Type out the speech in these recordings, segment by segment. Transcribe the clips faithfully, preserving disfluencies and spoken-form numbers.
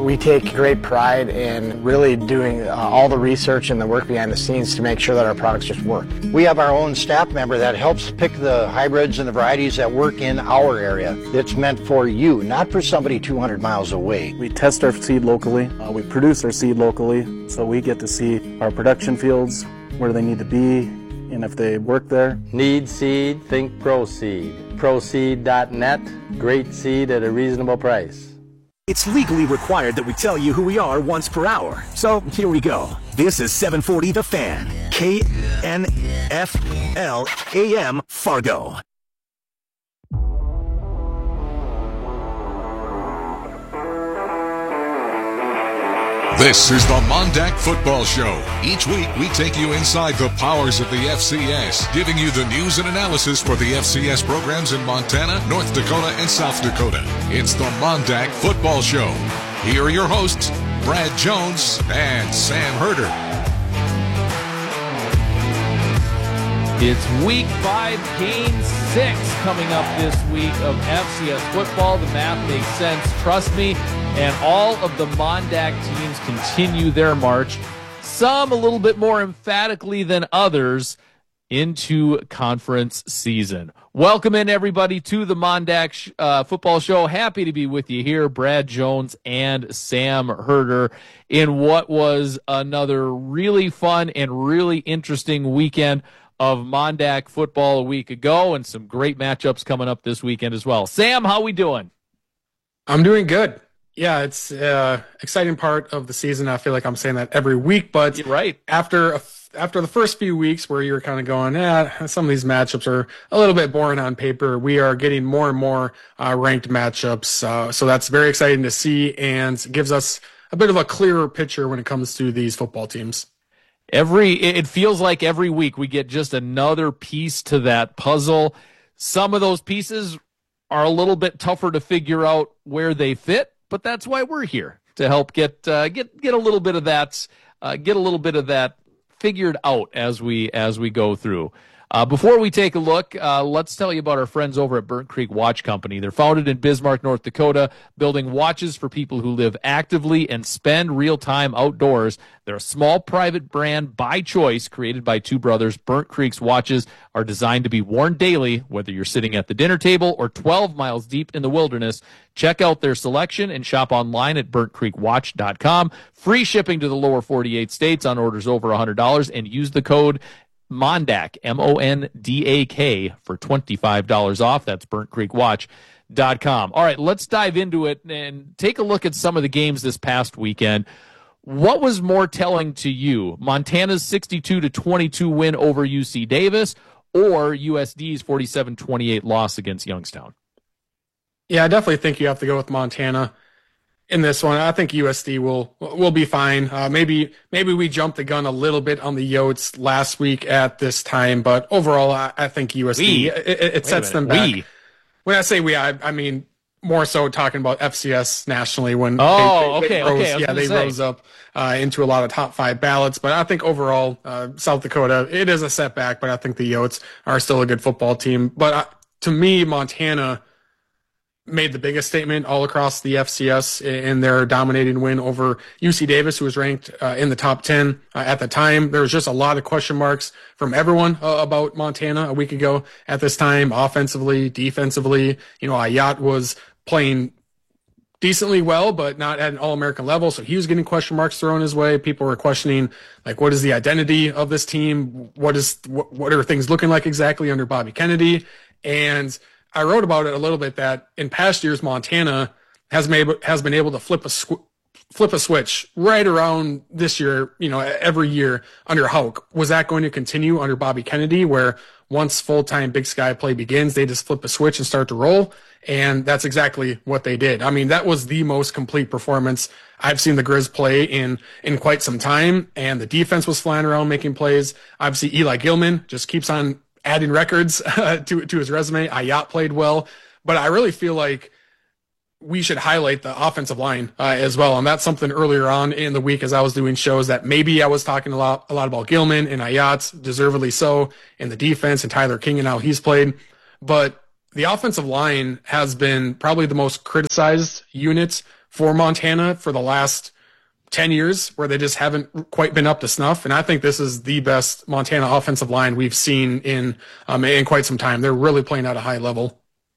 We take great pride in really doing uh, all the research and the work behind the scenes to make sure that our products just work. We have our own staff member that helps pick the hybrids and the varieties that work in our area. It's meant for you, not for somebody two hundred miles away. We test our seed locally. Uh, we produce our seed locally, so we get to see our production fields, where they need to be, and if they work there. Need seed? Think ProSeed. ProSeed dot net. Great seed at a reasonable price. It's legally required that we tell you who we are once per hour. So here we go. This is seven forty The Fan. K N F L A M Fargo. This is the Mondak Football Show. Each week, we take you inside the powers of the F C S, giving you the news and analysis for the F C S programs in Montana, North Dakota, and South Dakota. It's the Mondak Football Show. Here are your hosts, Brad Jones and Sam Herder. It's week five, game six coming up this week of F C S football. The math makes sense, trust me. And all of the Mondak teams continue their march, some a little bit more emphatically than others, into conference season. Welcome in, everybody, to the Mondak uh, Football Show. Happy to be with you here, Brad Jones and Sam Herder, in what was another really fun and really interesting weekend of Mondak football a week ago, and some great matchups coming up this weekend as well. Sam, how we doing? I'm doing good. Yeah, it's uh exciting part of the season. I feel like I'm saying that every week, but You're right. after a, after the first few weeks where you were kind of going, yeah, some of these matchups are a little bit boring on paper, we are getting more and more uh, ranked matchups. Uh, so that's very exciting to see and gives us a bit of a clearer picture when it comes to these football teams. Every it feels like every week we get just another piece to that puzzle. Some of those pieces are a little bit tougher to figure out where they fit, but that's why we're here, to help get uh, get get a little bit of that uh, get a little bit of that figured out as we as we go through. Uh, before we take a look, uh, let's tell you about our friends over at Burnt Creek Watch Company. They're founded in Bismarck, North Dakota, building watches for people who live actively and spend real time outdoors. They're a small private brand by choice, created by two brothers. Burnt Creek's watches are designed to be worn daily, whether you're sitting at the dinner table or twelve miles deep in the wilderness. Check out their selection and shop online at burnt creek watch dot com. Free shipping to the lower forty-eight states on orders over one hundred dollars, and use the code Mondak, M O N D A K, for twenty-five dollars off. That's burnt creek watch dot com. All right, let's dive into it and take a look at some of the games this past weekend. What was more telling to you, Montana's sixty-two to twenty-two win over U C Davis, or U S D's forty-seven twenty-eight loss against Youngstown? Yeah, I definitely think you have to go with Montana in this one. I think U S D will will be fine. Uh, maybe maybe we jumped the gun a little bit on the Yotes last week at this time, but overall, I, I think U S D, we. it, it, it sets them back. We. When I say we, I, I mean more so talking about F C S nationally. When oh, they, they, okay, they rose, okay, yeah, they say. rose up uh, into a lot of top five ballots. But I think overall, uh, South Dakota, it is a setback. But I think the Yotes are still a good football team. But uh, to me, Montana made the biggest statement all across the F C S in their dominating win over U C Davis, who was ranked uh, in the top ten uh, at the time. There was just a lot of question marks from everyone uh, about Montana a week ago at this time, offensively, defensively. You know, Ayat was playing decently well, but not at an All-American level, so he was getting question marks thrown his way. People were questioning, like, what is the identity of this team? What is what, what are things looking like exactly under Bobby Kennedy? And I wrote about it a little bit that in past years, Montana has made, has been able to flip a sw- flip a switch right around this year, you know, every year under Houck. Was that going to continue under Bobby Kennedy, where once full-time Big Sky play begins, they just flip a switch and start to roll? And that's exactly what they did. I mean, that was the most complete performance I've seen the Grizz play in, in quite some time. And the defense was flying around making plays. Obviously, Eli Gilman just keeps on adding records uh, to to his resume. Ayat played well, but I really feel like we should highlight the offensive line uh, as well. And that's something earlier on in the week as I was doing shows that maybe I was talking a lot a lot about Gilman and Ayat, deservedly so, and the defense and Tyler King and how he's played. But the offensive line has been probably the most criticized unit for Montana for the last ten years, where they just haven't quite been up to snuff. And I think this is the best Montana offensive line we've seen in um, in quite some time. They're really playing at a high level.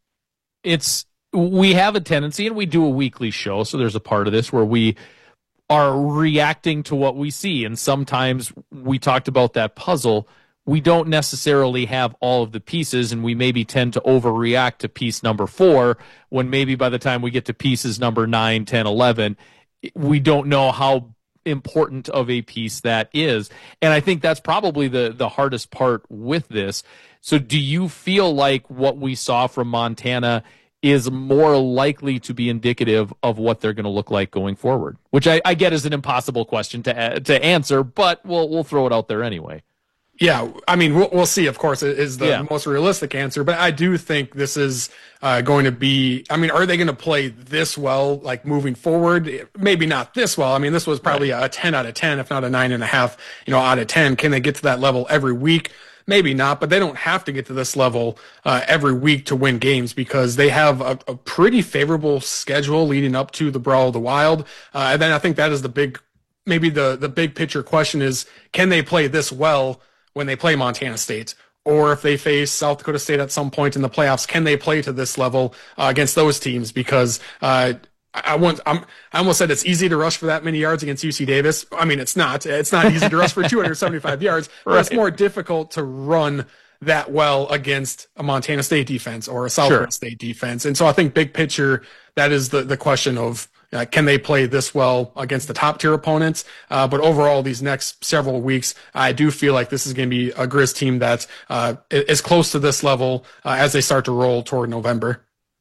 It's we have a tendency, and we do a weekly show, so there's a part of this where we are reacting to what we see. And sometimes we talked about that puzzle. We don't necessarily have all of the pieces, and we maybe tend to overreact to piece number four when maybe by the time we get to pieces number nine, ten, eleven, we don't know how important of a piece that is. And I think that's probably the, the hardest part with this. So do you feel like what we saw from Montana is more likely to be indicative of what they're going to look like going forward? Which I, I get is an impossible question to to answer, but we'll we'll throw it out there anyway. Yeah, I mean, we'll, we'll see, of course, is the yeah. most realistic answer. But I do think this is uh, going to be, I mean, are they going to play this well, like moving forward? Maybe not this well. I mean, this was probably right. a ten out of ten, if not a nine and a half, you know, out of ten. Can they get to that level every week? Maybe not, but they don't have to get to this level uh, every week to win games, because they have a, a pretty favorable schedule leading up to the Brawl of the Wild. Uh, and then I think that is the big, maybe the, the big picture question is, can they play this well when they play Montana State? Or if they face South Dakota State at some point in the playoffs, can they play to this level uh, against those teams? Because uh, I want, I'm, I almost said it's easy to rush for that many yards against U C Davis. I mean, it's not. It's not easy to rush for two hundred seventy-five yards, but right. It's more difficult to run that well against a Montana State defense or a South Dakota sure. State defense. And so I think big picture, that is the, the question of, Uh, can they play this well against the top tier opponents? Uh, but overall, these next several weeks, I do feel like this is going to be a Grizz team that uh, is close to this level uh, as they start to roll toward November.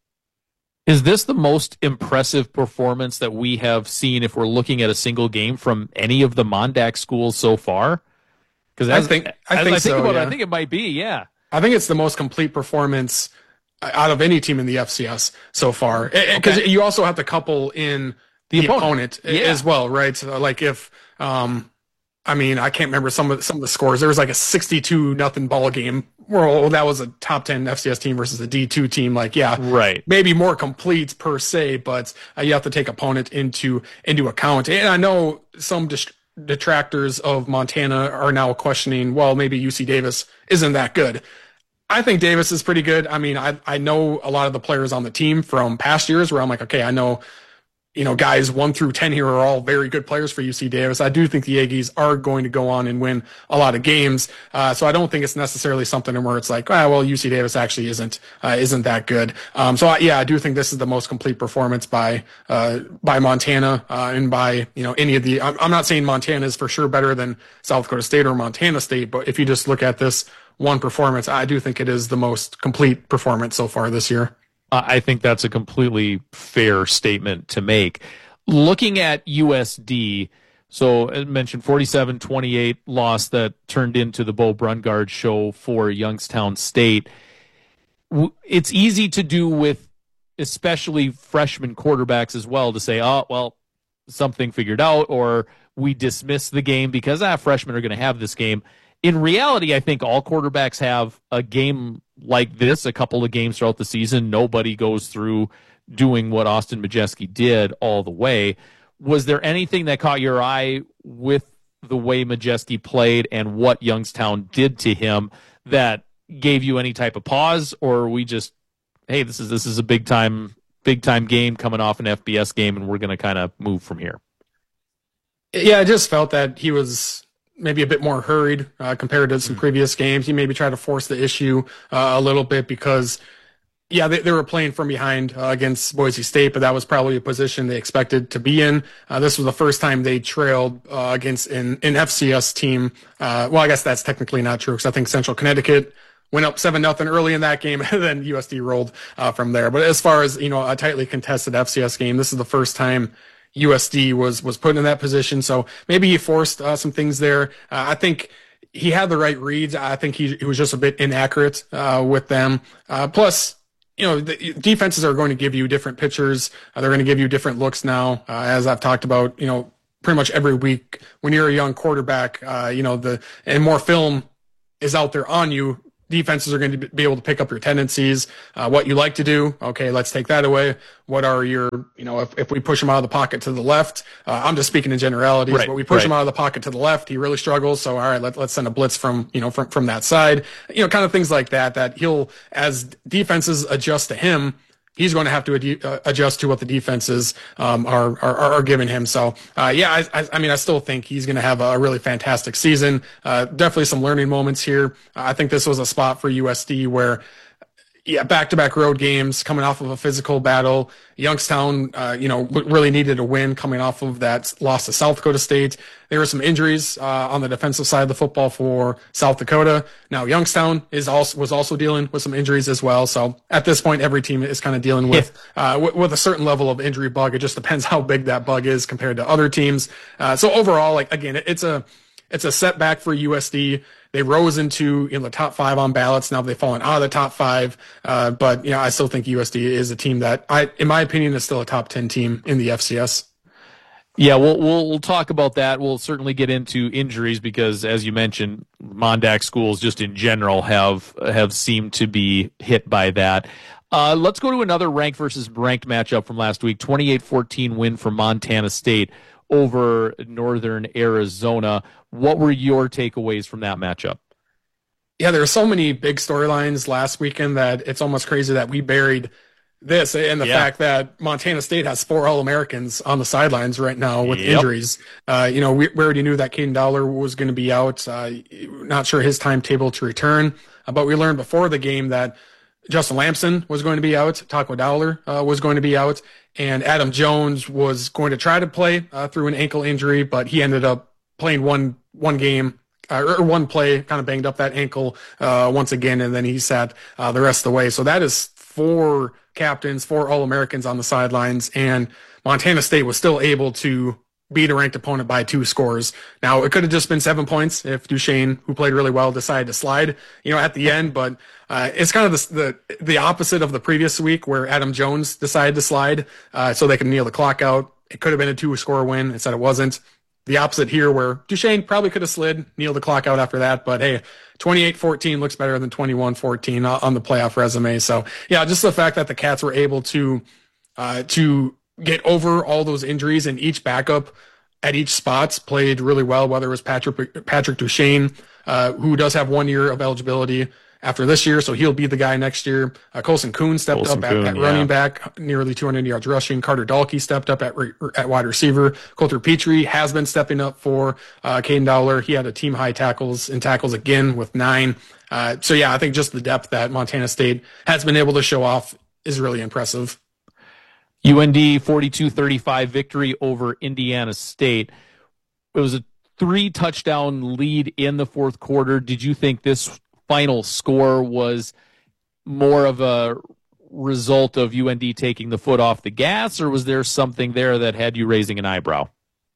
Is this the most impressive performance that we have seen if we're looking at a single game from any of the Mondak schools so far? Because I think I think, I think so, about yeah. it, I think it might be, yeah. I think it's the most complete performance out of any team in the F C S so far, because okay. you also have to couple in the, the opponent, opponent yeah. as well, right? So like if, um, I mean, I can't remember some of the, some of the scores. There was like a sixty-two nothing ball game. Well, that was a top ten F C S team versus a D two team. Like, yeah, right. Maybe more complete per se, but uh, you have to take opponent into into account. And I know some dist- detractors of Montana are now questioning, well, maybe U C Davis isn't that good. I think Davis is pretty good. I mean, I I know a lot of the players on the team from past years where I'm like, okay, I know, you know, guys one through ten here are all very good players for U C Davis. I do think the Aggies are going to go on and win a lot of games. Uh, so I don't think it's necessarily something where it's like, ah, well, U C Davis actually isn't uh, isn't that good. Um, so I, yeah, I do think this is the most complete performance by uh, by Montana uh, and by, you know, any of the. I'm, I'm not saying Montana is for sure better than South Dakota State or Montana State, but if you just look at this one performance, I do think it is the most complete performance so far this year. I think that's a completely fair statement to make. Looking at U S D, so I mentioned forty-seven twenty-eight loss that turned into the Bo Brungard show for Youngstown State. It's easy to do with especially freshman quarterbacks as well to say, oh, well, something figured out, or we dismiss the game because ah, freshmen are going to have this game. In reality, I think all quarterbacks have a game like this, a couple of games throughout the season. Nobody goes through doing what Austin Majeski did all the way. Was there anything that caught your eye with the way Majeski played and what Youngstown did to him that gave you any type of pause, or are we just, hey, this is this is a big time big time game coming off an F B S game, and we're going to kind of move from here? Yeah, I just felt that he was maybe a bit more hurried uh, compared to some mm-hmm. previous games. He maybe tried to force the issue uh, a little bit because, yeah, they, they were playing from behind uh, against Boise State, but that was probably a position they expected to be in. Uh, this was the first time they trailed uh, against an, an F C S team. Uh, well, I guess that's technically not true because I think Central Connecticut went up seven nothing early in that game, and then U S D rolled uh, from there. But as far as, you know, a tightly contested F C S game, this is the first time U S D was was put in that position, so maybe he forced uh, some things there. Uh, I think he had the right reads. I think he, he was just a bit inaccurate uh, with them. Uh, plus, you know, the defenses are going to give you different pitchers. Uh, they're going to give you different looks now, uh, as I've talked about, you know, pretty much every week. When you're a young quarterback, uh, you know, the and more film is out there on you defenses are going to be able to pick up your tendencies, uh, what you like to do. Okay, let's take that away. What are your, you know, if, if we push him out of the pocket to the left, uh, I'm just speaking in generalities, right, but we push right. him out of the pocket to the left, he really struggles. So, all right, let, let's send a blitz from, you know, from, from that side, you know, kind of things like that, that he'll, as defenses adjust to him, he's going to have to ad- uh, adjust to what the defenses um, are, are are giving him. So, uh, yeah, I, I, I mean, I still think he's going to have a really fantastic season. Uh, definitely some learning moments here. I think this was a spot for U S D where, yeah, back-to-back road games coming off of a physical battle. Youngstown, uh, you know, really needed a win coming off of that loss to South Dakota State. There were some injuries uh, on the defensive side of the football for South Dakota. Now Youngstown is also was also dealing with some injuries as well. So at this point, every team is kind of dealing with uh, w- with a certain level of injury bug. It just depends how big that bug is compared to other teams. Uh, so overall, like again, it's a it's a setback for U S D. They rose into, you know, the top five on ballots. Now they've fallen out of the top five. Uh, but, you know, I still think U S D is a team that, I, in my opinion, is still a top ten team in the F C S. Yeah, we'll, we'll we'll talk about that. We'll certainly get into injuries because, as you mentioned, Mondac schools just in general have have seemed to be hit by that. Uh, let's go to another ranked versus ranked matchup from last week. twenty-eight fourteen win for Montana State over Northern Arizona. What were your takeaways from that matchup? Yeah, there were so many big storylines last weekend that it's almost crazy that we buried this and the yeah. fact that Montana State has four All-Americans on the sidelines right now with Yep. injuries. Uh, you know, we, we already knew that Caden Dowler was going to be out. Uh, not sure his timetable to return, uh, but we learned before the game that Justin Lamson was going to be out, Taco Dowler uh, was going to be out, and Adam Jones was going to try to play uh, through an ankle injury, but he ended up playing one one game uh, or one play, kind of banged up that ankle uh, once again, and then he sat uh, the rest of the way. So that is four captains, four All-Americans on the sidelines, and Montana State was still able to beat a ranked opponent by two scores. Now, it could have just been seven points if Duchesne, who played really well, decided to slide, you know, at the end, but uh, it's kind of the, the the opposite of the previous week where Adam Jones decided to slide uh, so they could kneel the clock out. It could have been a two-score win. Instead, it wasn't. The opposite here where Duchesne probably could have slid, kneeled the clock out after that, but hey, twenty-eight fourteen looks better than twenty-one fourteen on the playoff resume. So, yeah, just the fact that the Cats were able to uh, to get over all those injuries and each backup at each spots played really well, whether it was Patrick Patrick Duchesne, uh, who does have one year of eligibility after this year, so he'll be the guy next year. Uh, Colson Kuhn stepped Colson up at, Kuhn, at yeah. running back, nearly two hundred yards rushing. Carter Dahlke stepped up at re, at wide receiver. Coulter Petrie has been stepping up for uh, Caden Dowler. He had a team high tackles and tackles again with nine. Uh, so, yeah, I think just the depth that Montana State has been able to show off is really impressive. U N D forty-two thirty-five victory over Indiana State. It was a three-touchdown lead in the fourth quarter. Did you think this final score was more of a result of U N D taking the foot off the gas, or was there something there that had you raising an eyebrow?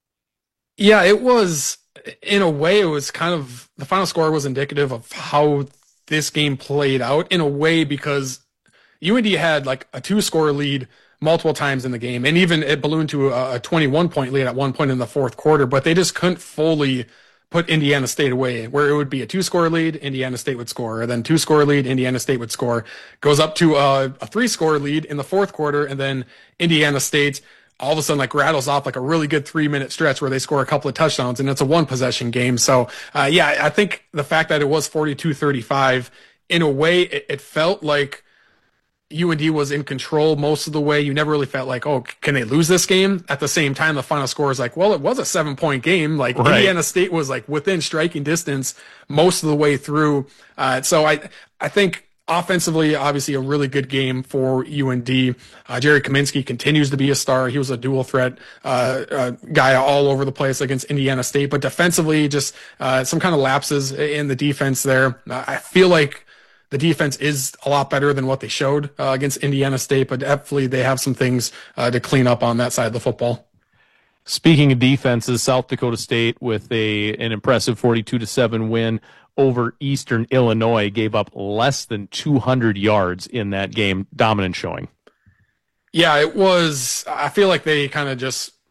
Yeah, it was, in a way, it was kind of, the final score was indicative of how this game played out in a way, because U N D had like a two-score lead multiple times in the game, and even it ballooned to a, a twenty-one point lead at one point in the fourth quarter, but they just couldn't fully put Indiana State away, where it would be a two-score lead, Indiana State would score, and then two-score lead, Indiana State would score. Goes up to a, a three-score lead in the fourth quarter, and then Indiana State all of a sudden like rattles off like a really good three-minute stretch where they score a couple of touchdowns, and it's a one-possession game. So, uh, yeah, I think the fact that it was forty-two thirty-five, in a way, it, it felt like U N D was in control most of the way. You never really felt like, oh, can they lose this game? At the same time, the final score is like, well, it was a seven point game. Like Right. Indiana State was like within striking distance most of the way through. Uh, so I, I think offensively, obviously a really good game for U N D. Uh, Jerry Kaminsky continues to be a star. He was a dual threat, uh, uh, guy all over the place against Indiana State, but defensively just, uh, some kind of lapses in the defense there. Uh, I feel like the defense is a lot better than what they showed uh, against Indiana State, but definitely they have some things uh, to clean up on that side of the football. Speaking of defenses, South Dakota State with a an impressive forty-two to seven win over Eastern Illinois gave up less than two hundred yards in that game. Dominant showing. Yeah, it was. I feel like they kind of just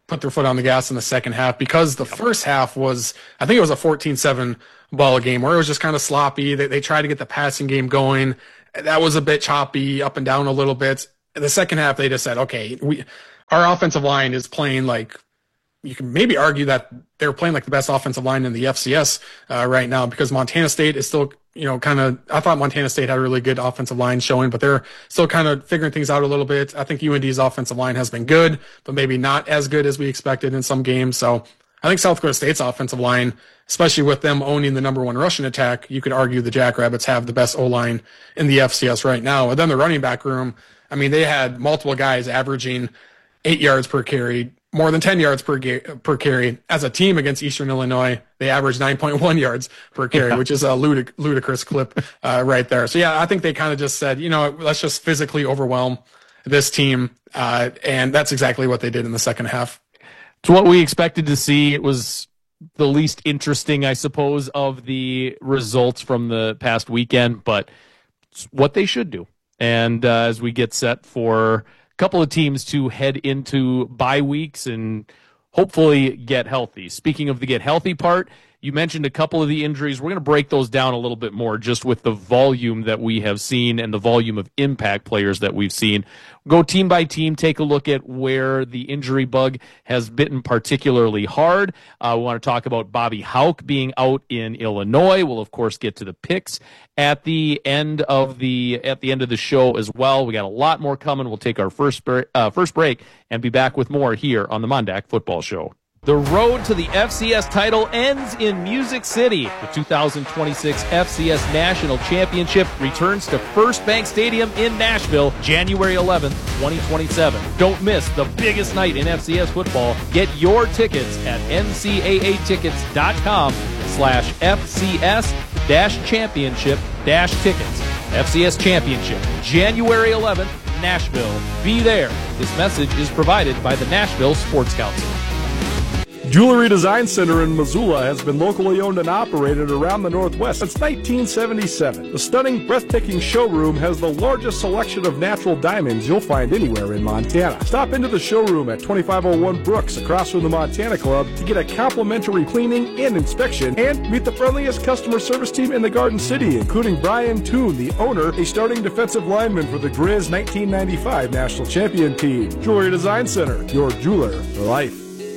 put their foot on the gas in the second half, because the first half was, I think it was a fourteen seven ball game where it was just kind of sloppy. They, they tried to get the passing game going. That was a bit choppy, up and down a little bit. In the second half, they just said, okay, we, our offensive line is playing like, you can maybe argue that they're playing like the best offensive line in the F C S uh, right now, because Montana State is still, you know, kind of, I thought Montana State had a really good offensive line showing, but they're still kind of figuring things out a little bit. I think U N D's offensive line has been good, but maybe not as good as we expected in some games. So I think South Dakota State's offensive line, especially with them owning the number one rushing attack, you could argue the Jackrabbits have the best O-line in the F C S right now. And then the running back room, I mean, they had multiple guys averaging eight yards per carry, more than ten yards per ga- per carry. As a team against Eastern Illinois, they averaged nine point one yards per carry, which is a ludic- ludicrous clip uh, right there. So, yeah, I think they kind of just said, you know, let's just physically overwhelm this team, uh, and that's exactly what they did in the second half. It's what we expected to see. It was the least interesting, I suppose, of the results from the past weekend, but it's what they should do. And uh, as we get set for couple of teams to head into bye weeks and hopefully get healthy. Speaking of the get healthy part, you mentioned a couple of the injuries. We're going to break those down a little bit more just with the volume that we have seen and the volume of impact players that we've seen. Go team by team, take a look at where the injury bug has bitten particularly hard. Uh, we want to talk about Bobby Hauck being out in Illinois. We'll, of course, get to the picks at the end of the at the end of the show as well. We got a lot more coming. We'll take our first, uh, first break and be back with more here on the Mondak Football Show. The road to the F C S title ends in Music City. The two thousand twenty-six F C S National Championship returns to First Bank Stadium in Nashville, January eleventh, twenty twenty-seven. Don't miss the biggest night in F C S football. Get your tickets at ncaa tickets dot com slash FCS dash championship dash tickets. F C S Championship, January eleventh, Nashville. Be there. This message is provided by the Nashville Sports Council. Jewelry Design Center in Missoula has been locally owned and operated around the Northwest since nineteen seventy-seven. The stunning, breathtaking showroom has the largest selection of natural diamonds you'll find anywhere in Montana. Stop into the showroom at twenty-five oh one Brooks across from the Montana Club to get a complimentary cleaning and inspection, and meet the friendliest customer service team in the Garden City, including Brian Toon, the owner, a starting defensive lineman for the Grizz nineteen ninety-five National Champion team. Jewelry Design Center, your jeweler for life.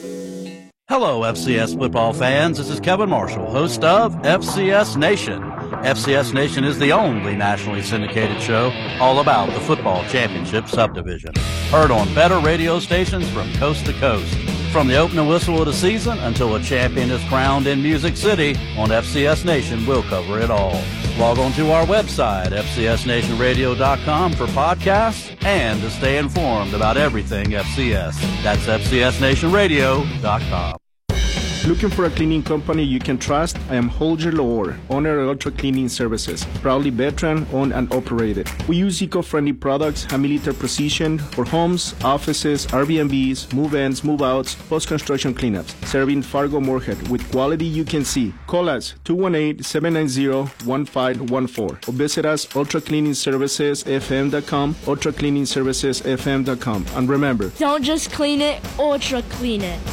Hello, F C S football fans. This is Kevin Marshall, host of F C S Nation. F C S Nation is the only nationally syndicated show all about the football championship subdivision. Heard on better radio stations from coast to coast. From the opening whistle of the season until a champion is crowned in Music City, on F C S Nation, we'll cover it all. Log on to our website, F C S nation radio dot com, for podcasts and to stay informed about everything F C S. That's F C S nation radio dot com. Looking for a cleaning company you can trust? I am Holger Lohr, owner of Ultra Cleaning Services, proudly veteran owned and operated. We use eco-friendly products, high millimeter precision for homes, offices, Airbnbs, move-ins, move-outs, post-construction cleanups, serving Fargo Moorhead with quality you can see. Call us two one eight, seven nine zero, one five one four or visit us ultra cleaning services f m dot com, ultra cleaning services f m dot com. And remember, don't just clean it, ultra clean it.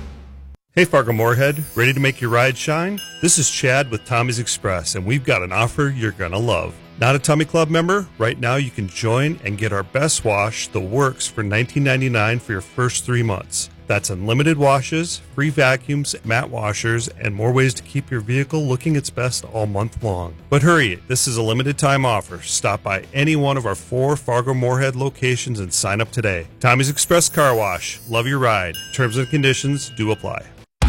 Hey Fargo Moorhead, ready to make your ride shine? This is Chad with Tommy's Express, and we've got an offer you're going to love. Not a Tommy Club member? Right now you can join and get our best wash, The Works, for nineteen ninety-nine dollars for your first three months. That's unlimited washes, free vacuums, matte washers, and more ways to keep your vehicle looking its best all month long. But hurry, this is a limited time offer. Stop by any one of our four Fargo Moorhead locations and sign up today. Tommy's Express Car Wash. Love your ride. Terms and conditions do apply.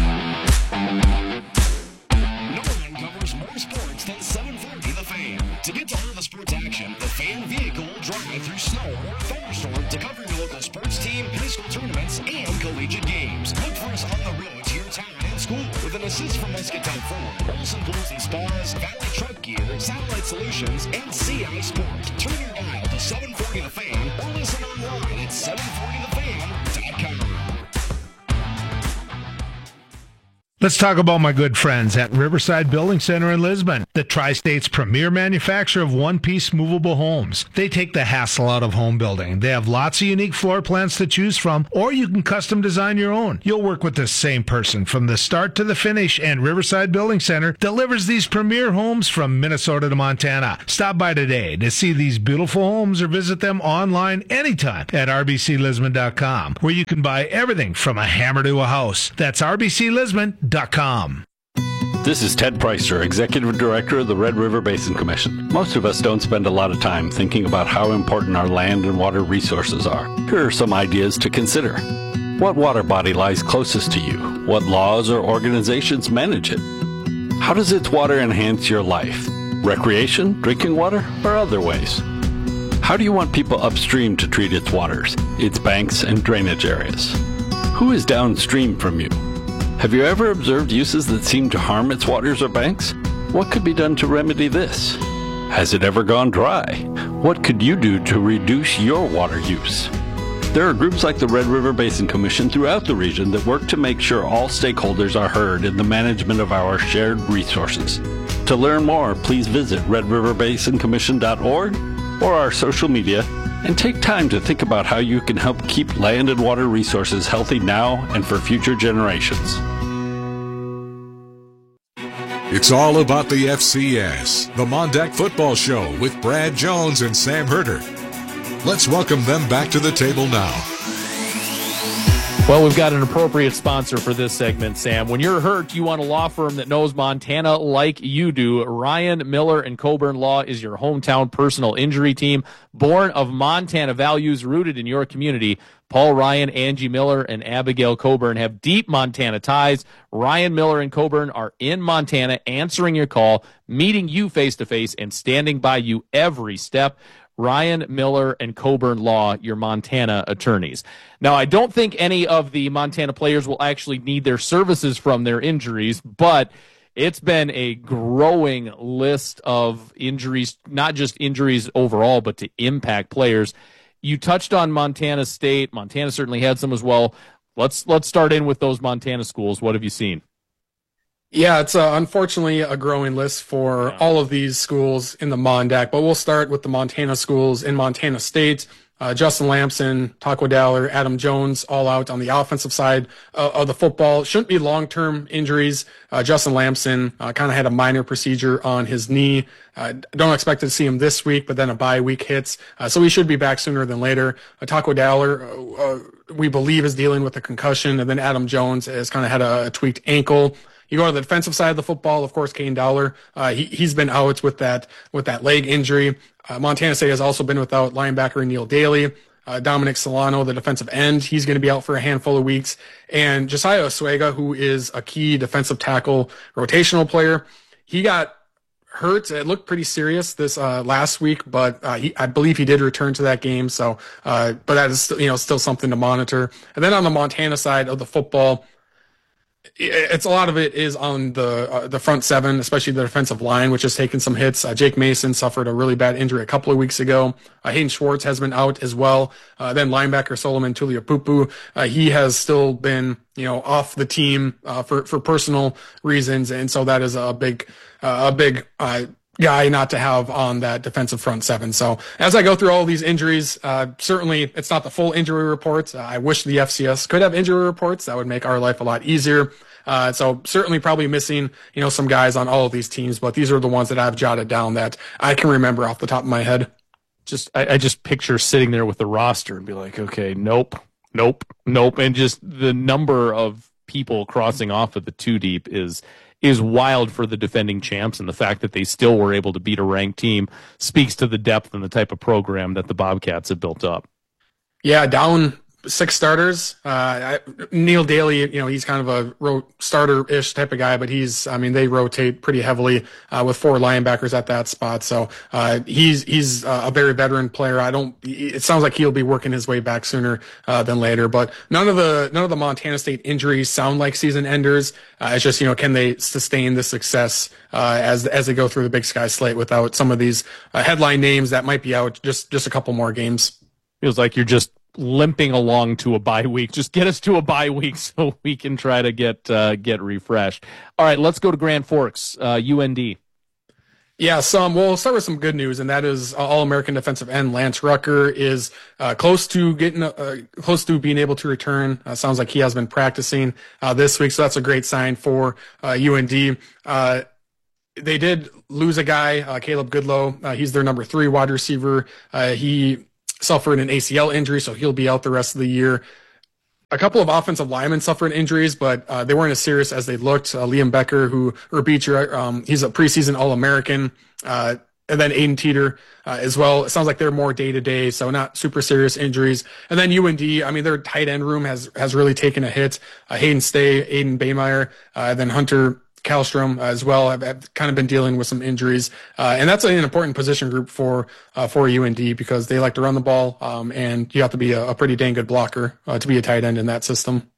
To get to all the sports action, the Fan Vehicle will drive through snow or thunderstorm to cover your local sports team, high school tournaments, and collegiate games. Look for us on the road to your town and school with an assist from Muscatine Ford, Olson Pools and Spas, Valley Truck Gear, Satellite Solutions, and C I Sport. Turn your dial to seven forty The Fan or listen online at seven forty the fan dot com. Let's talk about my good friends at Riverside Building Center in Lisbon, the Tri-State's premier manufacturer of one-piece movable homes. They take the hassle out of home building. They have lots of unique floor plans to choose from, or you can custom design your own. You'll work with the same person from the start to the finish, and Riverside Building Center delivers these premier homes from Minnesota to Montana. Stop by today to see these beautiful homes or visit them online anytime at r b c lisbon dot com, where you can buy everything from a hammer to a house. That's r b c lisbon dot com. This is Ted Preister, Executive Director of the Red River Basin Commission. Most of us don't spend a lot of time thinking about how important our land and water resources are. Here are some ideas to consider. What water body lies closest to you? What laws or organizations manage it? How does its water enhance your life? Recreation, drinking water, or other ways? How do you want people upstream to treat its waters, its banks and drainage areas? Who is downstream from you? Have you ever observed uses that seem to harm its waters or banks? What could be done to remedy this? Has it ever gone dry? What could you do to reduce your water use? There are groups like the Red River Basin Commission throughout the region that work to make sure all stakeholders are heard in the management of our shared resources. To learn more, please visit red river basin commission dot org or our social media and take time to think about how you can help keep land and water resources healthy now and for future generations. It's all about the F C S, the Mondack Football Show with Brad Jones and Sam Herder. Let's welcome them back to the table now. Well, we've got an appropriate sponsor for this segment, Sam. When you're hurt, you want a law firm that knows Montana like you do. Ryan Miller and Coburn Law is your hometown personal injury team, born of Montana values rooted in your community. Paul Ryan, Angie Miller, and Abigail Coburn have deep Montana ties. Ryan Miller and Coburn are in Montana, answering your call, meeting you face-to-face, and standing by you every step. Ryan Miller and Coburn Law, your Montana attorneys. Now, I don't think any of the Montana players will actually need their services from their injuries, but it's been a growing list of injuries, not just injuries overall, but to impact players. You touched on Montana State. Montana certainly had some as well. Let's let's start in with those Montana schools. What have you seen? Yeah, it's uh, unfortunately a growing list for all of these schools in the Mondack, but we'll start with the Montana schools in Montana State. Uh, Justin Lamson, Taco Dowler, Adam Jones, all out on the offensive side uh, of the football. Shouldn't be long-term injuries. Uh, Justin Lamson uh, kind of had a minor procedure on his knee. Uh, don't expect to see him this week, but then a bye week hits. Uh, so he should be back sooner than later. Uh, Taco Dowler, uh, uh, we believe, is dealing with a concussion, and then Adam Jones has kind of had a, a tweaked ankle. You go to the defensive side of the football, of course, Kane Dowler, uh, he, he's been out with that, with that leg injury. Uh, Montana State has also been without linebacker Neil Daly. Uh, Dominic Solano, the defensive end, he's going to be out for a handful of weeks. And Josiah Oswega, who is a key defensive tackle rotational player, he got hurt. It looked pretty serious this uh, last week, but uh, he, I believe he did return to that game. So, uh, but that is you know still something to monitor. And then on the Montana side of the football, it's a lot of it is on the uh, the front seven, especially the defensive line, which has taken some hits. Uh, Jake Mason suffered a really bad injury a couple of weeks ago. Uh, Hayden Schwartz has been out as well. Uh, then linebacker Solomon Tuliapupu, uh, he has still been you know off the team uh, for for personal reasons, and so that is a big uh, a big. Uh, guy not to have on that defensive front seven. So as I go through all these injuries, uh, certainly it's not the full injury report. Uh, I wish the F C S could have injury reports. That would make our life a lot easier. Uh, so certainly probably missing, you know, some guys on all of these teams, but these are the ones that I've jotted down that I can remember off the top of my head. Just, I, I just picture sitting there with the roster and be like, okay, nope, nope, nope. And just the number of people crossing off of the two deep is, is wild for the defending champs, and the fact that they still were able to beat a ranked team speaks to the depth and the type of program that the Bobcats have built up. Yeah, down six starters. Uh, I, Neil Daly, you know, he's kind of a ro- starter-ish type of guy, but he's, I mean, they rotate pretty heavily uh, with four linebackers at that spot. So uh, he's he's uh, a very veteran player. I don't. It sounds like he'll be working his way back sooner uh, than later. But none of the none of the Montana State injuries sound like season enders. Uh, it's just you know, can they sustain the success uh, as as they go through the Big Sky slate without some of these uh, headline names that might be out just just a couple more games. Feels like you're just limping along to a bye week. Just get us to a bye week so we can try to get uh, get refreshed. All right, let's go to Grand Forks, uh, U N D. Yeah, some. Well, we'll start with some good news, and that is uh, All-American defensive end Lance Rucker is uh, close to getting uh, close to being able to return. Uh, sounds like he has been practicing uh, this week, so that's a great sign for uh, U N D. Uh, they did lose a guy, uh, Caleb Goodlow. Uh, he's their number three wide receiver. Uh, he suffered an A C L injury, so he'll be out the rest of the year. A couple of offensive linemen suffered injuries, but uh, they weren't as serious as they looked. Uh, Liam Becker, who, or Beecher, um, he's a preseason All-American. Uh, and then Aiden Teeter uh, as well. It sounds like they're more day-to-day, so not super serious injuries. And then U N D, I mean, their tight end room has has really taken a hit. Uh, Hayden Stay, Aiden Baymeyer, uh, then Hunter Kallstrom as well have, have kind of been dealing with some injuries. Uh, and that's an important position group for uh, for U N D because they like to run the ball, um, and you have to be a, a pretty dang good blocker uh, to be a tight end in that system.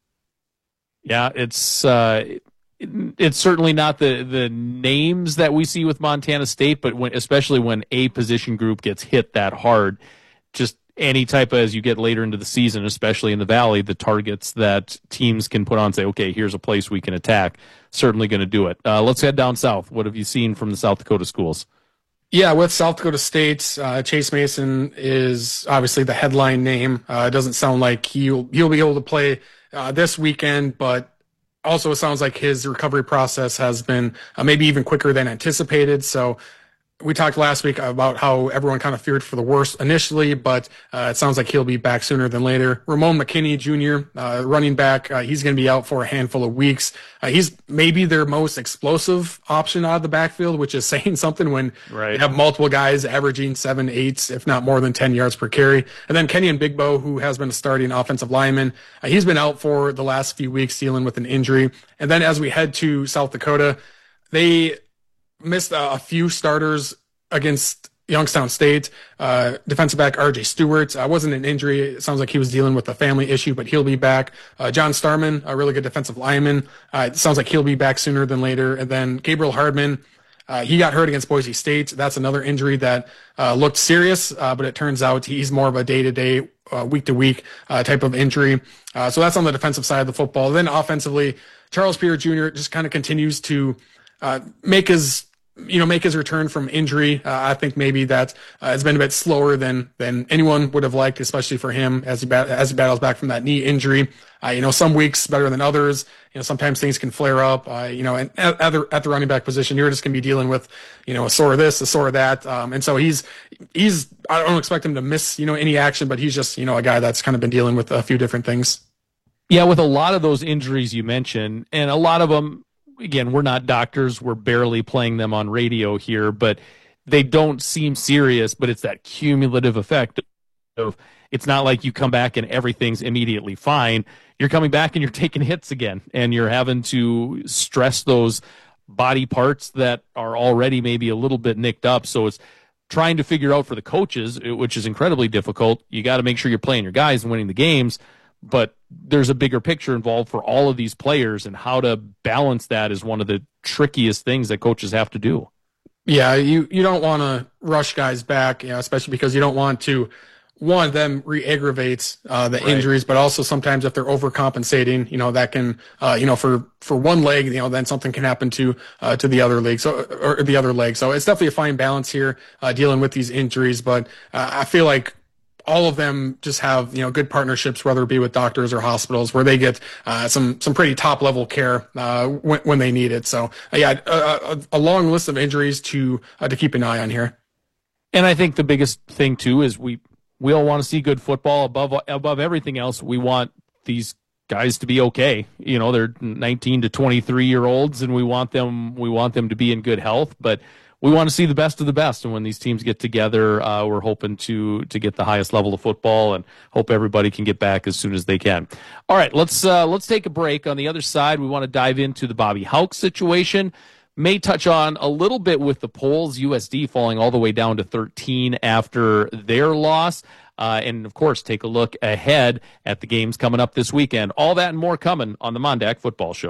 Yeah, it's uh, it, it's certainly not the, the names that we see with Montana State, but when, especially when a position group gets hit that hard, just any type of, as you get later into the season, especially in the Valley, the targets that teams can put on and say, okay, here's a place we can attack, certainly going to do it. Uh, let's head down south. What have you seen from the South Dakota schools? Yeah, with South Dakota State, uh, Chase Mason is obviously the headline name. Uh, it doesn't sound like he'll, he'll be able to play uh, this weekend, but also it sounds like his recovery process has been uh, maybe even quicker than anticipated. So we talked last week about how everyone kind of feared for the worst initially, but uh, it sounds like he'll be back sooner than later. Ramon McKinney Junior, uh, running back, uh, he's going to be out for a handful of weeks. Uh, he's maybe their most explosive option out of the backfield, which is saying something when right. you have multiple guys averaging seven, eight, if not more than ten yards per carry. And then Kenyon Bigbo, who has been a starting offensive lineman, uh, he's been out for the last few weeks dealing with an injury. And then as we head to South Dakota, they missed a, a few starters against Youngstown State. Uh, defensive back R J Stewart uh, wasn't an injury. It sounds like he was dealing with a family issue, but he'll be back. Uh, John Starman, a really good defensive lineman. Uh, it sounds like he'll be back sooner than later. And then Gabriel Hardman, uh, he got hurt against Boise State. That's another injury that uh, looked serious, uh, but it turns out he's more of a day-to-day, uh, week-to-week uh, type of injury. Uh, so that's on the defensive side of the football. Then offensively, Charles Peter Junior just kind of continues to uh, make his you know, make his return from injury. Uh, I think maybe that uh, has been a bit slower than than anyone would have liked, especially for him as he bat- as he battles back from that knee injury. Uh, you know, some weeks better than others. You know, sometimes things can flare up. Uh, you know, and at, at, the, at the running back position, you're just going to be dealing with, you know, a sore this, a sore that. Um, and so he's he's I don't expect him to miss, you know, any action, but he's just, you know, a guy that's kind of been dealing with a few different things. Yeah, with a lot of those injuries you mentioned, and a lot of them, again, we're not doctors. We're barely playing them on radio here, but they don't seem serious, but it's that cumulative effect of it's not like you come back and everything's immediately fine. You're coming back and you're taking hits again, and you're having to stress those body parts that are already maybe a little bit nicked up. So it's trying to figure out for the coaches, which is incredibly difficult. You got to make sure you're playing your guys and winning the games, but there's a bigger picture involved for all of these players, and how to balance that is one of the trickiest things that coaches have to do. Yeah, you, you don't want to rush guys back, you know, especially because you don't want to, one, them re-aggravate uh, the right. injuries, but also sometimes if they're overcompensating, you know, that can, uh, you know, for, for one leg, you know, then something can happen to uh, to the other leg, so or the other leg. So it's definitely a fine balance here uh, dealing with these injuries, but uh, I feel like all of them just have, you know, good partnerships, whether it be with doctors or hospitals, where they get uh, some some pretty top level care uh, when, when they need it. So uh, yeah, a, a, a long list of injuries to uh, to keep an eye on here. And I think the biggest thing too is we we all want to see good football above above everything else. We want these guys to be okay. You know, they're nineteen to twenty-three year olds, and we want them we want them to be in good health, but we want to see the best of the best, and when these teams get together, uh, we're hoping to to get the highest level of football, and hope everybody can get back as soon as they can. All right, let's uh, let's take a break. On the other side, we want to dive into the Bobby Hauck situation. May touch on a little bit with the polls, U S D falling all the way down to thirteen after their loss, uh, and of course, take a look ahead at the games coming up this weekend. All that and more coming on the Mondak Football Show.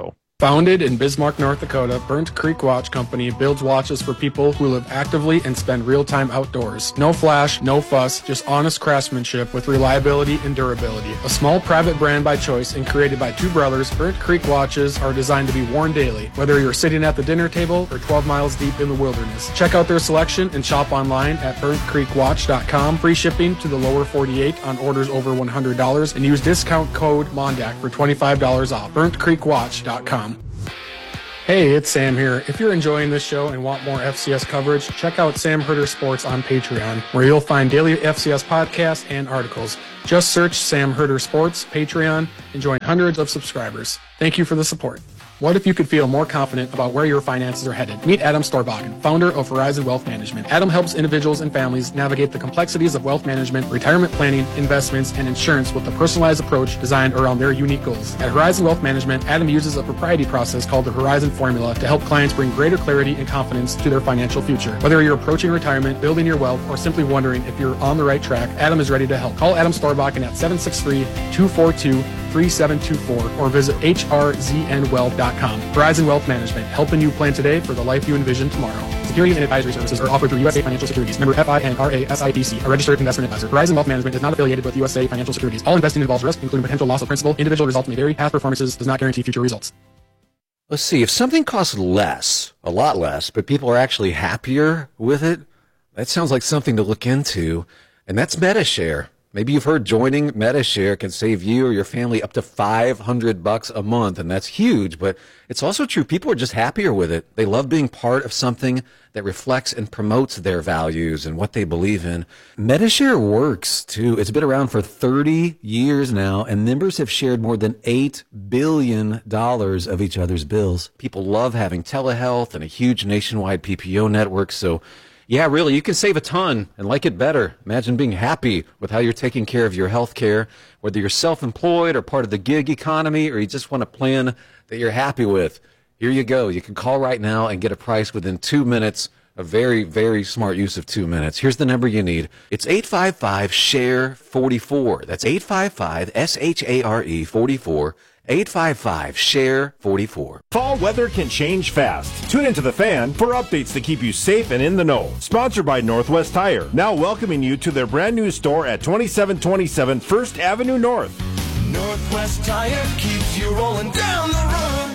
Founded in Bismarck, North Dakota, Burnt Creek Watch Company builds watches for people who live actively and spend real time outdoors. No flash, no fuss, just honest craftsmanship with reliability and durability. A small private brand by choice and created by two brothers, Burnt Creek watches are designed to be worn daily, whether you're sitting at the dinner table or twelve miles deep in the wilderness. Check out their selection and shop online at burnt creek watch dot com. Free shipping to the lower forty-eight on orders over one hundred dollars, and use discount code MONDAC for twenty-five dollars off. burnt creek watch dot com. Hey, it's Sam here. If you're enjoying this show and want more F C S coverage, check out Sam Herder Sports on Patreon, where you'll find daily F C S podcasts and articles. Just search Sam Herder Sports, Patreon, and join hundreds of subscribers. Thank you for the support. What if you could feel more confident about where your finances are headed? Meet Adam Storbakken, founder of Horizon Wealth Management. Adam helps individuals and families navigate the complexities of wealth management, retirement planning, investments, and insurance with a personalized approach designed around their unique goals. At Horizon Wealth Management, Adam uses a proprietary process called the Horizon Formula to help clients bring greater clarity and confidence to their financial future. Whether you're approaching retirement, building your wealth, or simply wondering if you're on the right track, Adam is ready to help. Call Adam Storbakken at seven six three, two four two, three seven two four or visit H R Z N wealth dot com. Horizon Wealth Management, helping you plan today for the life you envision tomorrow. Security and advisory services are offered through U S A Financial Securities, member F I N R A S I P C, a registered investment advisor. Horizon Wealth Management is not affiliated with U S A Financial Securities. All investing involves risk, including potential loss of principal. Individual results may vary. Past performances does not guarantee future results. Let's see, if something costs less, a lot less, but people are actually happier with it, that sounds like something to look into, and that's MediShare. Maybe you've heard joining MediShare can save you or your family up to five hundred bucks a month, and that's huge, but it's also true. People are just happier with it. They love being part of something that reflects and promotes their values and what they believe in. MediShare works, too. It's been around for thirty years now, and members have shared more than eight billion dollars of each other's bills. People love having telehealth and a huge nationwide P P O network, so yeah, really, you can save a ton and like it better. Imagine being happy with how you're taking care of your health care, whether you're self-employed or part of the gig economy, or you just want a plan that you're happy with. Here you go. You can call right now and get a price within two minutes. A very, very smart use of two minutes. Here's the number you need. It's eight five five, S H A R E, forty-four. That's eight five five, S H A R E, forty-four. eight five five, S H A R E, forty-four. Fall weather can change fast. Tune into The Fan for updates to keep you safe and in the know. Sponsored by Northwest Tire. Now welcoming you to their brand new store at twenty-seven twenty-seven First Avenue North. Northwest Tire keeps you rolling down the road.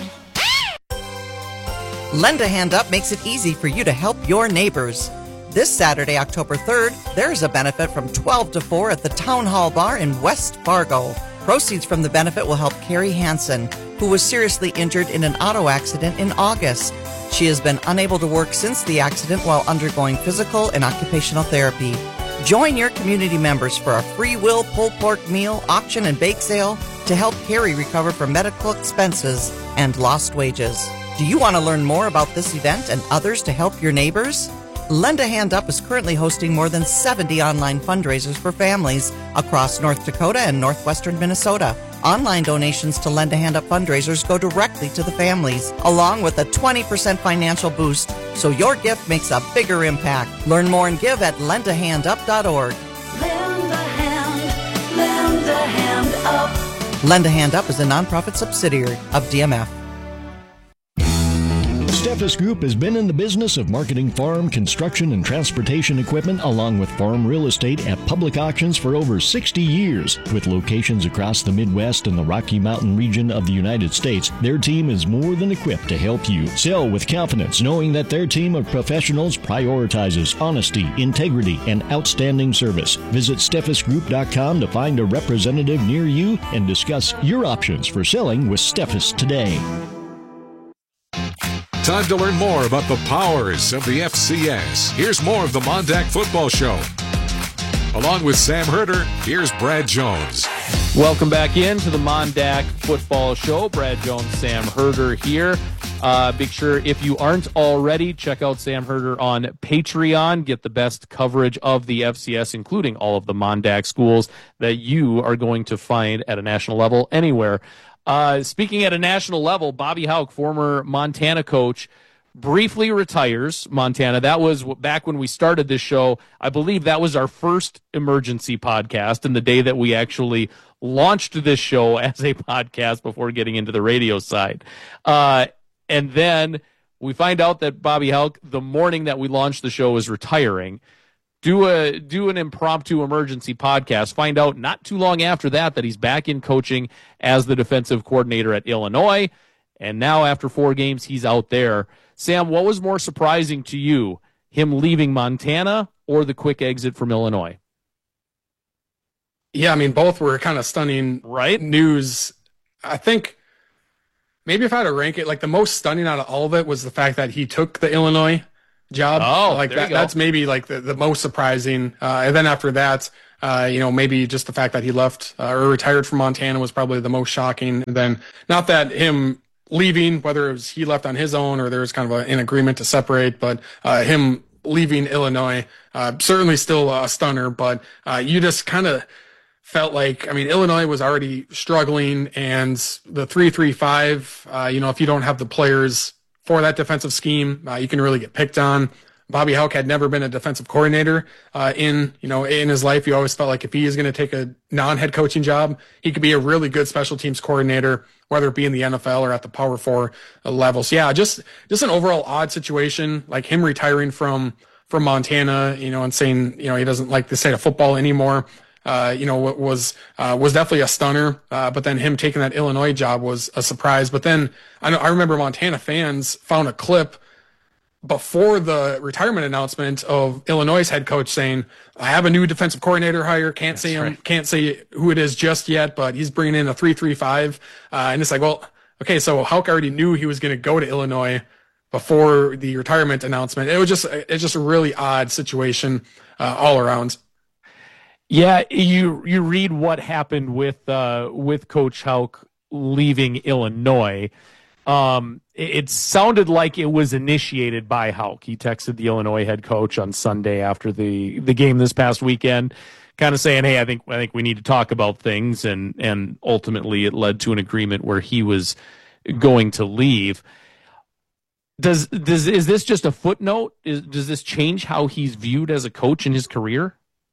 Lend a Hand Up makes it easy for you to help your neighbors. This Saturday, October third, there's a benefit from twelve to four at the Town Hall Bar in West Fargo. Proceeds from the benefit will help Carrie Hansen, who was seriously injured in an auto accident in August. She has been unable to work since the accident while undergoing physical and occupational therapy. Join your community members for a free will pulled pork meal, auction, and bake sale to help Carrie recover from medical expenses and lost wages. Do you want to learn more about this event and others to help your neighbors? Lend a Hand Up is currently hosting more than seventy online fundraisers for families across North Dakota and northwestern Minnesota. Online donations to Lend a Hand Up fundraisers go directly to the families, along with a twenty percent financial boost, so your gift makes a bigger impact. Learn more and give at lend a hand up dot org. Lend a hand, lend a hand up. Lend a Hand Up is a nonprofit subsidiary of D M F. Steffes Group has been in the business of marketing farm, construction, and transportation equipment along with farm real estate at public auctions for over sixty years. With locations across the Midwest and the Rocky Mountain region of the United States, their team is more than equipped to help you sell with confidence, knowing that their team of professionals prioritizes honesty, integrity, and outstanding service. Visit steffes group dot com to find a representative near you and discuss your options for selling with Steffes today. Time to learn more about the powers of the F C S. Here's more of the Mondack Football Show. Along with Sam Herder, here's Brad Jones. Welcome back into the Mondack Football Show. Brad Jones, Sam Herder here. Uh, make sure if you aren't already, check out Sam Herder on Patreon. Get the best coverage of the F C S, including all of the Mondack schools that you are going to find at a national level anywhere. Uh, speaking at a national level, Bobby Hauck, former Montana coach, briefly retires Montana. That was back when we started this show. I believe that was our first emergency podcast, and the day that we actually launched this show as a podcast before getting into the radio side. Uh, and then we find out that Bobby Hauck, the morning that we launched the show, is retiring. Do a do an impromptu emergency podcast. Find out not too long after that that he's back in coaching as the defensive coordinator at Illinois. And now after four games, he's out there. Sam, what was more surprising to you, him leaving Montana or the quick exit from Illinois? Yeah, I mean, both were kind of stunning right? news. I think maybe if I had to rank it, like the most stunning out of all of it was the fact that he took the Illinois job. Oh, like there that, you go. That's maybe like the, the most surprising. Uh, and then after that, uh, you know, maybe just the fact that he left uh, or retired from Montana was probably the most shocking. And then not that him leaving, whether it was he left on his own or there was kind of a, an agreement to separate, but uh, him leaving Illinois, uh, certainly still a stunner, but uh, you just kind of felt like, I mean, Illinois was already struggling, and the three three five, uh, you know, if you don't have the players for that defensive scheme, uh, you can really get picked on. Bobby Hauck had never been a defensive coordinator uh, in, you know, in his life. You always felt like if he is going to take a non-head coaching job, he could be a really good special teams coordinator, whether it be in the N F L or at the Power Four levels. So yeah, just just an overall odd situation, like him retiring from from Montana, you know, and saying, you know, he doesn't like the state of football anymore. Uh, you know, was uh, was definitely a stunner. Uh, but then him taking that Illinois job was a surprise. But then I know I remember Montana fans found a clip before the retirement announcement of Illinois' head coach saying, I have a new defensive coordinator hire. Can't That's say him, right. can't say who it is just yet, but he's bringing in a three three five. Uh, and it's like, well, okay, so Hauck already knew he was going to go to Illinois before the retirement announcement. It was just, it's just a really odd situation uh, all around. Yeah, you you read what happened with uh, with Coach Hauck leaving Illinois. Um, it, it sounded like it was initiated by Hauck. He texted the Illinois head coach on Sunday after the, the game this past weekend, kind of saying, "Hey, I think I think we need to talk about things," and and ultimately it led to an agreement where he was going to leave. Does does is this just a footnote? Is, does this change how he's viewed as a coach in his career?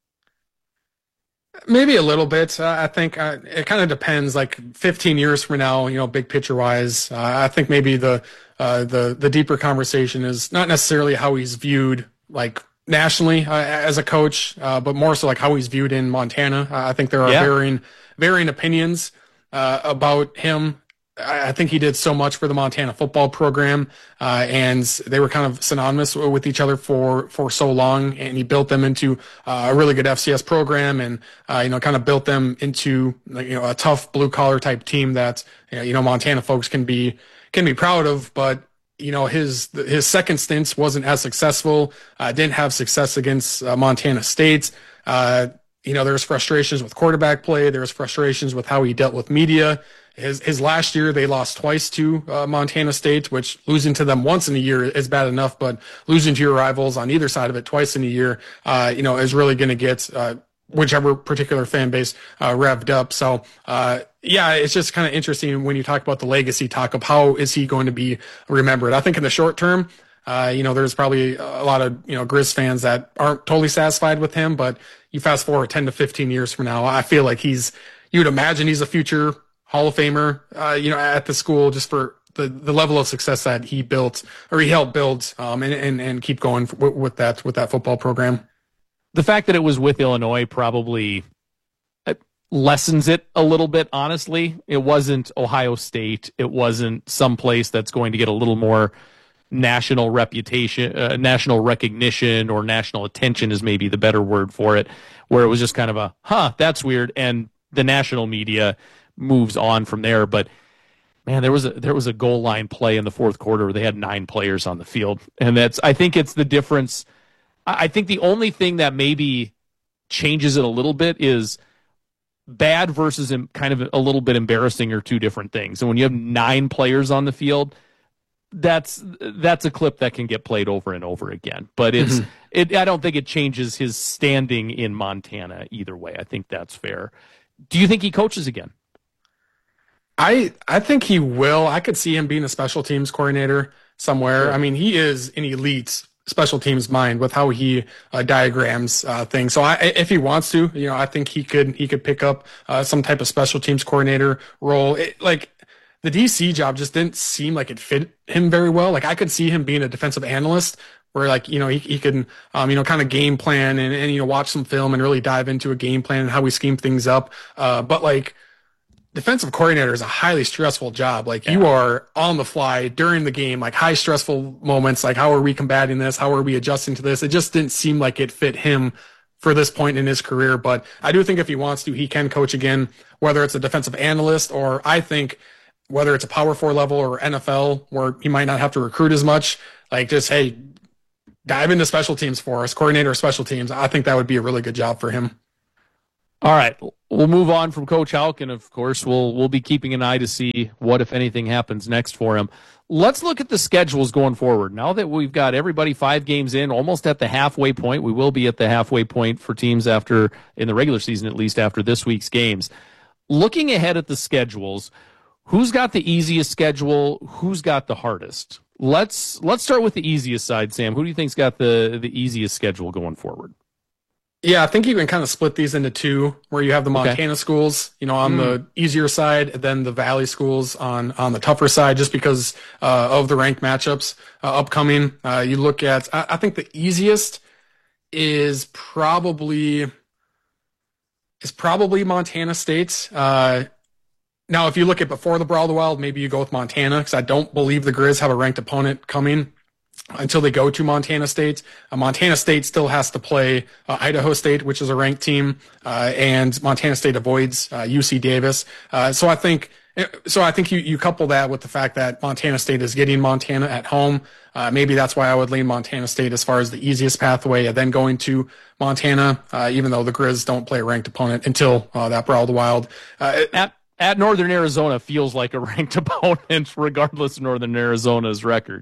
Maybe a little bit. Uh, I think uh, it kind of depends. Like fifteen years from now, you know, big picture wise, uh, I think maybe the uh, the the deeper conversation is not necessarily how he's viewed like nationally uh, as a coach, uh, but more so like how he's viewed in Montana. Uh, I think there are yeah. varying varying opinions uh, about him. I think he did so much for the Montana football program, uh, and they were kind of synonymous with each other for, for so long. And he built them into uh, a really good F C S program, and uh, you know, kind of built them into like, you know, a tough blue collar type team that you know Montana folks can be can be proud of. But you know, his his second stints wasn't as successful. Uh, didn't have success against uh, Montana State. Uh, you know, there was frustrations with quarterback play. There was frustrations with how he dealt with media. His his last year, they lost twice to uh, Montana State, which losing to them once in a year is bad enough, but losing to your rivals on either side of it twice in a year, uh, you know, is really going to get uh, whichever particular fan base uh, revved up. So, uh, yeah, it's just kind of interesting when you talk about the legacy talk of how is he going to be remembered. I think in the short term, uh, you know, there's probably a lot of, you know, Grizz fans that aren't totally satisfied with him, but you fast forward ten to fifteen years from now, I feel like he's, you would imagine he's a future Hall of Famer, uh, you know, at the school just for the, the level of success that he built or he helped build, um, and, and, and keep going with, with that, with that football program. The fact that it was with Illinois probably lessens it a little bit, honestly. It wasn't Ohio State. It wasn't someplace that's going to get a little more national reputation, uh, national recognition, or national attention is maybe the better word for it, where it was just kind of a, huh, that's weird. And the national media moves on from there. But man, there was a there was a goal line play in the fourth quarter where they had nine players on the field, and that's I think it's the difference. I think the only thing that maybe changes it a little bit is bad versus kind of a little bit embarrassing are two different things. And when you have nine players on the field, that's that's a clip that can get played over and over again. But it's mm-hmm. it. I don't think it changes his standing in Montana either way. I think that's fair. Do you think he coaches again? I I think he will. I could see him being a special teams coordinator. somewhere. Sure. I mean, he is an elite special teams mind with how he uh, diagrams uh, things. So I, if he wants to, you know, I think he could he could pick up uh, some type of special teams coordinator role. It, like the D C job just didn't seem like it fit him very well. Like I could see him being a defensive analyst where like, you know, he, he can, um, you know, kind of game plan and, and, you know, watch some film and really dive into a game plan and how we scheme things up. Uh, but like, defensive coordinator is a highly stressful job. Like yeah. you are on the fly during the game, like high stressful moments. Like how are we combating this? How are we adjusting to this? It just didn't seem like it fit him for this point in his career. But I do think if he wants to, he can coach again, whether it's a defensive analyst or I think whether it's a power four level or N F L where he might not have to recruit as much, like just, hey, dive into special teams for us, coordinator of special teams. I think that would be a really good job for him. All right, we'll move on from Coach Houck, and of course, we'll we'll be keeping an eye to see what, if anything, happens next for him. Let's look at the schedules going forward. Now that we've got everybody five games in, almost at the halfway point, we will be at the halfway point for teams after, in the regular season at least, after this week's games. Looking ahead at the schedules, who's got the easiest schedule? Who's got the hardest? Let's let's start with the easiest side, Sam. Who do you think's got the the easiest schedule going forward? Yeah, I think you can kind of split these into two, where you have the Montana okay. schools, you know, on mm. the easier side, and then the Valley schools on, on the tougher side, just because uh, of the ranked matchups uh, upcoming. Uh, you look at, I, I think the easiest is probably is probably Montana State. Uh, now, if you look at before the Brawl of the Wild, maybe you go with Montana, because I don't believe the Grizz have a ranked opponent coming until they go to Montana State. Uh, Montana State still has to play uh, Idaho State, which is a ranked team, uh, and Montana State avoids uh, U C Davis. Uh, so I think, so I think you, you couple that with the fact that Montana State is getting Montana at home. Uh, maybe that's why I would lean Montana State as far as the easiest pathway, and then going to Montana, uh, even though the Grizz don't play a ranked opponent until uh, that Brawl of the Wild. Uh, at, at Northern Arizona feels like a ranked opponent, regardless of Northern Arizona's record.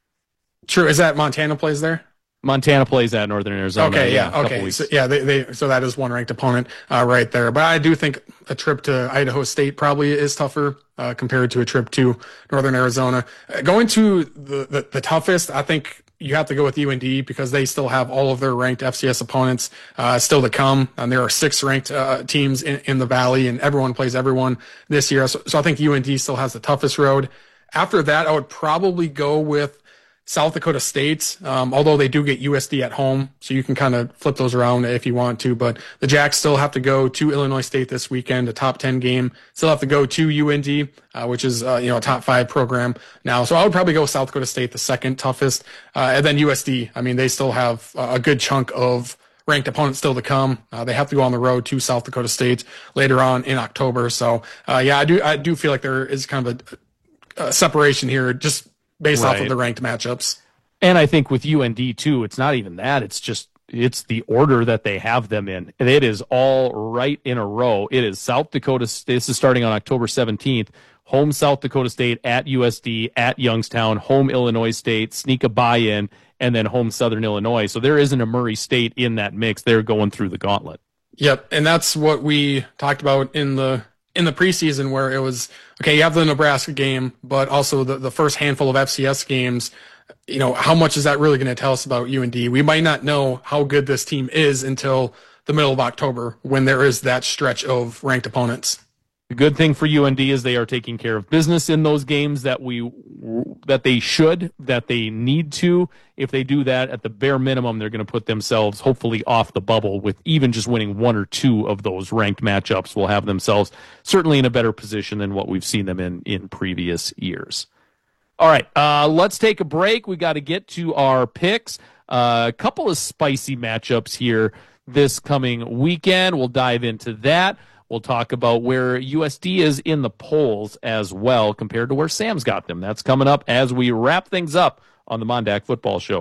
True. Is that Montana plays there? Montana plays at Northern Arizona. Okay, yeah, yeah okay. So, yeah, they, they, so that is one ranked opponent uh, right there. But I do think a trip to Idaho State probably is tougher uh, compared to a trip to Northern Arizona. Uh, going to the, the, the toughest, I think you have to go with U N D because they still have all of their ranked F C S opponents uh, still to come. And there are six ranked uh, teams in, in the Valley, and everyone plays everyone this year. So, so I think U N D still has the toughest road. After that, I would probably go with South Dakota State, um, although they do get U S D at home, so you can kind of flip those around if you want to. But the Jacks still have to go to Illinois State this weekend, a top ten game. Still have to go to U N D, uh, which is uh, you know a top five program now. So I would probably go South Dakota State, the second toughest, uh, and then U S D. I mean, they still have a good chunk of ranked opponents still to come. Uh, they have to go on the road to South Dakota State later on in October. So uh, yeah, I do I do feel like there is kind of a, a separation here, just based right. off of the ranked matchups. And I think with U N D too, it's not even that. It's just, it's the order that they have them in. It is all right in a row. It is South Dakota. This is starting on October seventeenth. Home South Dakota State, at U S D, at Youngstown, home Illinois State, sneak a buy-in, and then home Southern Illinois. So there isn't a Murray State in that mix. They're going through the gauntlet. Yep. And that's what we talked about in the in the preseason, where it was, okay, you have the Nebraska game, but also the, the first handful of F C S games. You know, how much is that really going to tell us about U N D? We might not know how good this team is until the middle of October, when there is that stretch of ranked opponents. The good thing for U N D is they are taking care of business in those games that we that they should, that they need to. If they do that, at the bare minimum, they're going to put themselves hopefully off the bubble. With even just winning one or two of those ranked matchups, will have themselves certainly in a better position than what we've seen them in in previous years. All right, uh, let's take a break. We got to get to our picks. Uh, a couple of spicy matchups here this coming weekend. We'll dive into that. We'll talk about where U S D is in the polls as well compared to where Sam's got them. That's coming up as we wrap things up on the Mondak Football Show.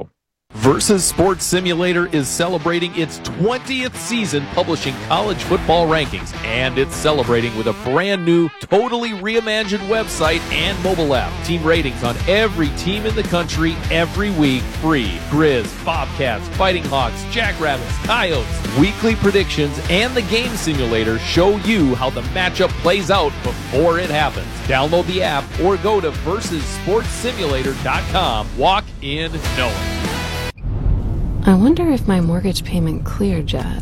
Versus Sports Simulator is celebrating its twentieth season publishing college football rankings, and it's celebrating with a brand new, totally reimagined website and mobile app. Team ratings on every team in the country every week free. Grizz, Bobcats, Fighting Hawks, Jackrabbits, Coyotes. Weekly predictions and the game simulator show you how the matchup plays out before it happens. Download the app or go to versus sports simulator dot com. Walk in knowing. I wonder if my mortgage payment cleared yet.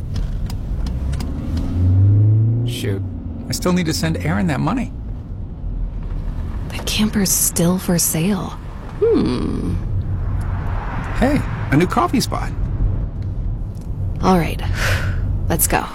Shoot, I still need to send Aaron that money. The camper's still for sale. Hmm. Hey, a new coffee spot. All right, let's go.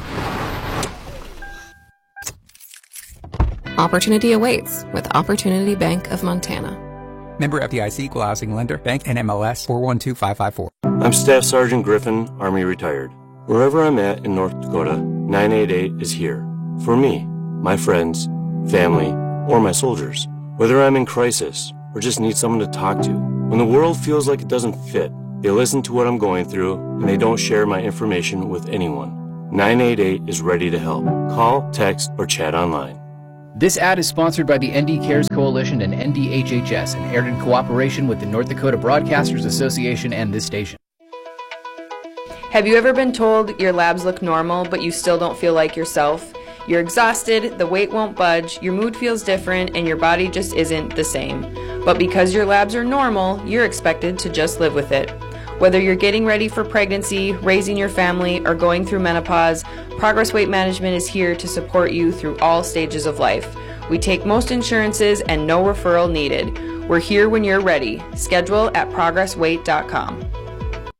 Opportunity awaits with Opportunity Bank of Montana. Member F D I C, Equal Housing Lender, Bank N M L S four one two five five four. I'm Staff Sergeant Griffin, Army retired. Wherever I'm at in North Dakota, nine eight eight is here. For me, my friends, family, or my soldiers. Whether I'm in crisis or just need someone to talk to. When the world feels like it doesn't fit, they listen to what I'm going through and they don't share my information with anyone. nine eight eight is ready to help. Call, text, or chat online. This ad is sponsored by the N D Cares Coalition and N D H H S and aired in cooperation with the North Dakota Broadcasters Association and this station. Have you ever been told your labs look normal, but you still don't feel like yourself? You're exhausted, the weight won't budge, your mood feels different, and your body just isn't the same. But because your labs are normal, you're expected to just live with it. Whether you're getting ready for pregnancy, raising your family, or going through menopause, Progress Weight Management is here to support you through all stages of life. We take most insurances and no referral needed. We're here when you're ready. Schedule at progress weight dot com.